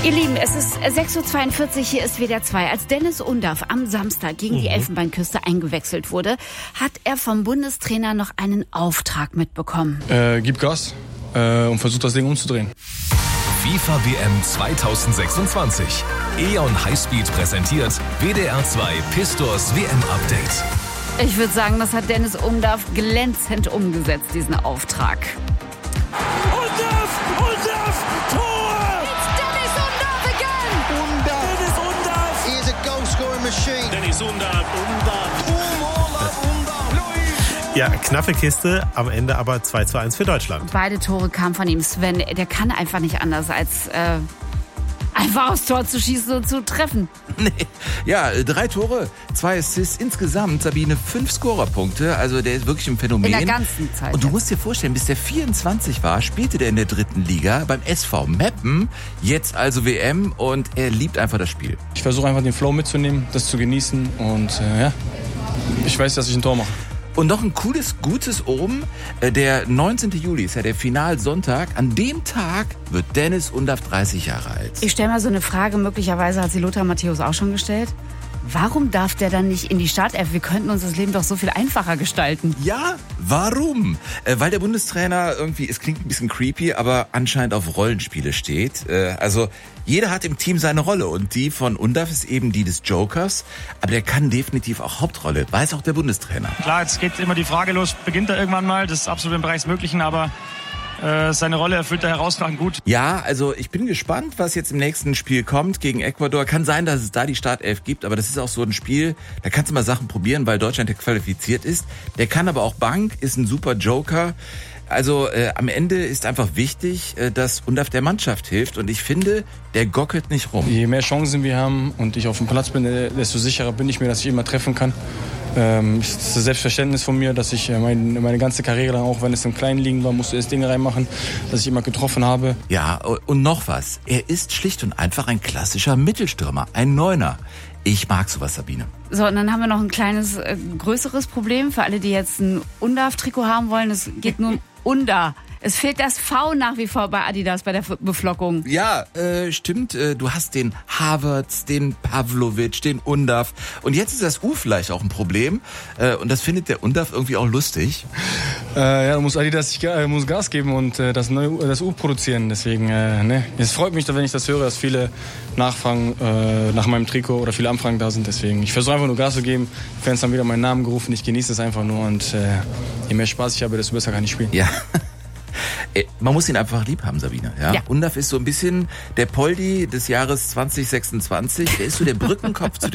Ihr Lieben, es ist 6.42 Uhr, hier ist WDR 2. Als Dennis Undaff am Samstag gegen die Elfenbeinküste eingewechselt wurde, hat er vom Bundestrainer noch einen Auftrag mitbekommen. Gib Gas und versuch das Ding umzudrehen. FIFA WM 2026. E.ON Highspeed präsentiert WDR 2 Pistors WM Update. Ich würde sagen, das hat Dennis Undaff glänzend umgesetzt, diesen Auftrag. Undaff, Tor! It's Dennis Undaff again! Dennis Undaff! He is a goal-scoring machine. Dennis Undaff! Ja, knappe Kiste, am Ende aber 2:1 für Deutschland. Beide Tore kamen von ihm. Sven, der kann einfach nicht anders, als einfach aufs Tor zu schießen und zu treffen. Nee. Ja, 3 Tore, 2 Assists, insgesamt, Sabine, 5 Scorerpunkte. Also der ist wirklich ein Phänomen. In der ganzen Zeit. Und du musst dir vorstellen, bis der 24 war, spielte der in der 3. Liga beim SV Meppen. Jetzt also WM und er liebt einfach das Spiel. Ich versuche einfach den Flow mitzunehmen, das zu genießen und ich weiß, dass ich ein Tor mache. Und noch ein cooles, gutes oben. Der 19. Juli ist ja der Finalsonntag. An dem Tag wird Dennis Undaff 30 Jahre alt. Ich stelle mal so eine Frage, möglicherweise hat sie Lothar Matthäus auch schon gestellt. Warum darf der dann nicht in die Startelf? Wir könnten uns das Leben doch so viel einfacher gestalten. Ja, warum? Weil der Bundestrainer irgendwie, es klingt ein bisschen creepy, aber anscheinend auf Rollenspiele steht. Also jeder hat im Team seine Rolle und die von Undaff ist eben die des Jokers. Aber der kann definitiv auch Hauptrolle, weiß auch der Bundestrainer. Klar, jetzt geht immer die Frage los, beginnt er irgendwann mal, das ist absolut im Bereich des Möglichen, aber seine Rolle erfüllt er herausragend gut. Ja, also ich bin gespannt, was jetzt im nächsten Spiel kommt gegen Ecuador. Kann sein, dass es da die Startelf gibt, aber das ist auch so ein Spiel, da kannst du mal Sachen probieren, weil Deutschland ja qualifiziert ist. Der kann aber auch Bank, ist ein super Joker. Also am Ende ist einfach wichtig, dass Undaff der Mannschaft hilft und ich finde, der gockelt nicht rum. Je mehr Chancen wir haben und ich auf dem Platz bin, desto sicherer bin ich mir, dass ich immer treffen kann. Das ist das Selbstverständnis von mir, dass ich meine ganze Karriere lang, auch wenn es im Kleinen liegen war, musste erst Dinge reinmachen, dass ich immer getroffen habe. Ja, und noch was. Er ist schlicht und einfach ein klassischer Mittelstürmer, ein Neuner. Ich mag sowas, Sabine. So, und dann haben wir noch ein kleines, größeres Problem für alle, die jetzt ein Undaff-Trikot haben wollen. Es geht nur um Unda. Es fehlt das V nach wie vor bei Adidas bei der Beflockung. Ja, stimmt. Du hast den Havertz, den Pavlovic, den Undaff. Und jetzt ist das U vielleicht auch ein Problem. Und das findet der Undaff irgendwie auch lustig. Da muss Adidas muss Gas geben und das U produzieren. Deswegen, es freut mich, wenn ich das höre, dass viele nachfragen nach meinem Trikot oder viele Anfragen da sind. Deswegen, ich versuche einfach nur Gas zu geben. Die Fans haben wieder meinen Namen gerufen. Ich genieße es einfach nur. Und je mehr Spaß ich habe, desto besser kann ich spielen. Ja. Man muss ihn einfach lieb haben, Sabine. Ja? Undaff ist so ein bisschen der Poldi des Jahres 2026. Der ist so der Brückenkopf zu